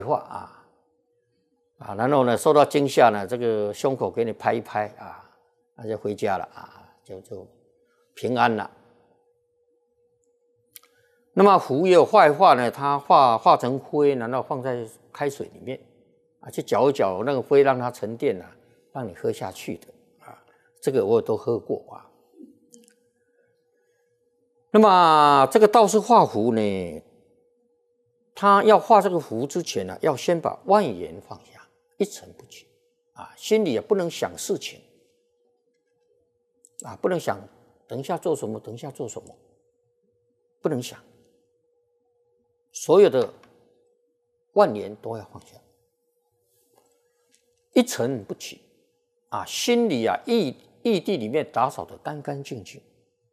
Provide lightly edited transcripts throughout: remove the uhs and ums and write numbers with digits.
化然后呢受到惊吓呢，这个胸口给你拍一拍那就回家了就平安了。那么符也有坏化呢，它化成灰，然后放在开水里面去搅一搅，那个灰让它沉淀让你喝下去的这个我也都喝过那么这个道士画符呢，他要画这个符之前呢，要先把万言放下，一尘不起心里也不能想事情不能想等一下做什么，等一下做什么，不能想，所有的万言都要放下，一尘不起心里义地里面打扫得干干净净。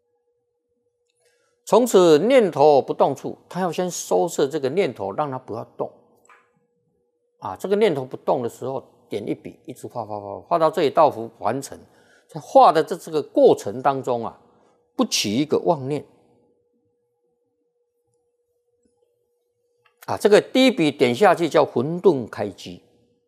从此念头不动处，他要先收摄这个念头，让它不要动这个念头不动的时候，点一笔，一直画到这一道符完成。在画的这个过程当中不起一个妄念这个第一笔点下去叫混沌开机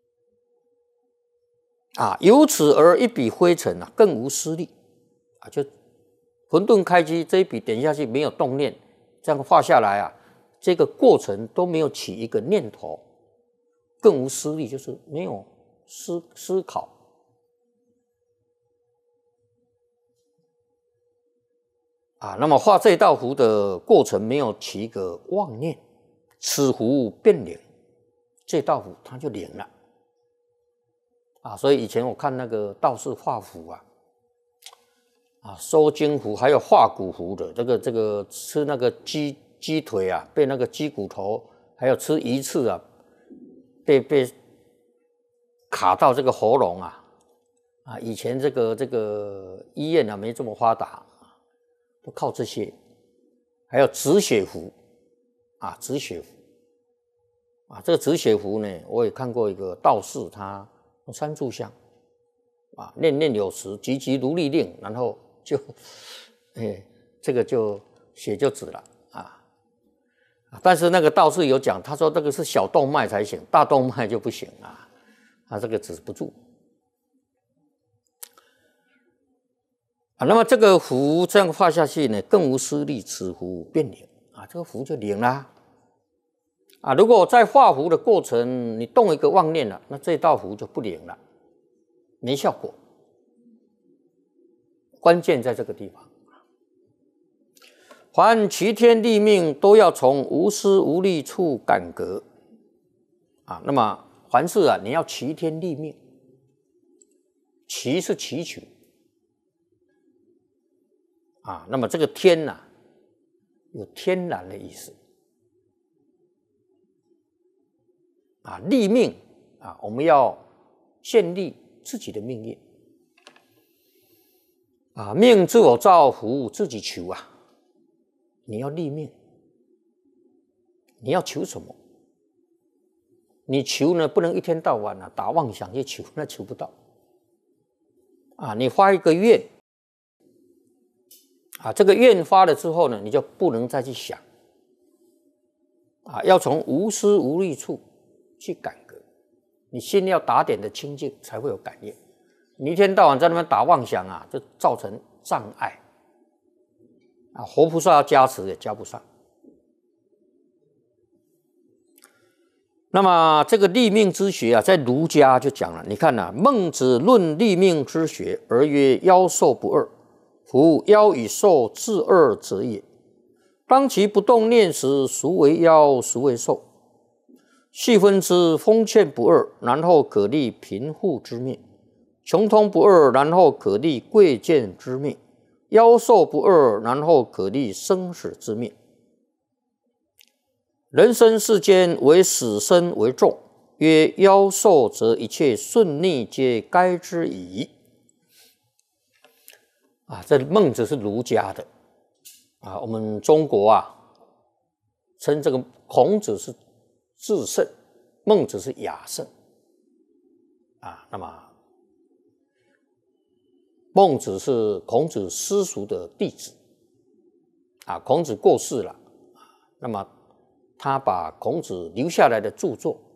由此而一笔灰尘更无私力就混沌开机这一笔点下去没有动念，这样画下来这个过程都没有起一个念头，更无私力，就是没有思考那么画这道符的过程没有起一个妄念，此符变灵，这道符它就灵了所以以前我看那个道士画符收金符还有画骨符的，这个吃那个鸡腿被那个鸡骨头，还有吃鱼翅被卡到这个喉咙以前这个医院没这么发达都靠这些，还有止血符止血符这个止血符呢，我也看过一个道士，他用三炷香念念有词，急急如律令，然后就这个就血就止了但是那个道士有讲，他说这个是小动脉才行，大动脉就不行这个止不住那么这个符这样画下去呢，更无私力，此符变灵这个符就灵了如果在画符的过程你动一个妄念了，那这道符就不灵了，没效果。关键在这个地方，凡齐天立命都要从无私无力处感革那么凡事你要齐天立命，齐是祈求那么这个天有天然的意思立命我们要建立自己的命运命自我造，福自己求你要立命，你要求什么？你求呢，不能一天到晚打妄想去求，那求不到你发一个愿这个愿发了之后呢，你就不能再去想要从无私无力处去感革，你心要打点的清净，才会有感应。你一天到晚在那边打妄想就造成障碍活菩萨要加持也加不上。那么这个立命之学在儒家就讲了，你看孟子论立命之学，而曰妖兽不二，夫妖与兽自二者也。当其不动念时，孰为妖，孰为兽？细分之，丰欠不二，然后可立贫富之命；穷通不二，然后可立贵贱之命；妖兽不二，然后可立生死之命。人生世间，唯死生为重，曰妖兽，则一切顺逆皆该之矣。这孟子是儒家的我们中国称这个孔子是至圣，孟子是雅圣那么孟子是孔子私塾的弟子孔子过世了那么他把孔子留下来的著作